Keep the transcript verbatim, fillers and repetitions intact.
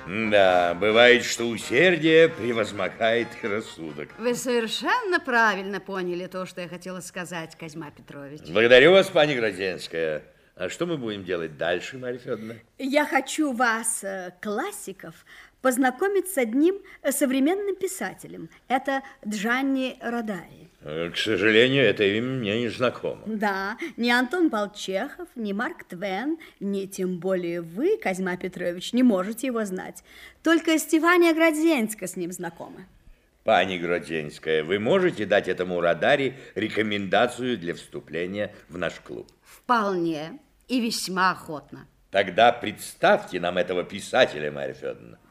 Да, бывает, что усердие превозмогает и рассудок. Вы совершенно правильно поняли то, что я хотела сказать, Козьма Петрович. Благодарю вас, пани Грозенская. А что мы будем делать дальше, Марья Федоровна? Я хочу вас, классиков, познакомить с одним современным писателем. Это Джанни Родари. К сожалению, это имя мне не знакомо. Да, ни Антон Павлович Чехов, ни Марк Твен, ни тем более вы, Козьма Петрович, не можете его знать. Только Стефания Гродзенская с ним знакома. Пани Гродзенская, вы можете дать этому Родари рекомендацию для вступления в наш клуб? Вполне и весьма охотно. Тогда представьте нам этого писателя, Марья Федоровна.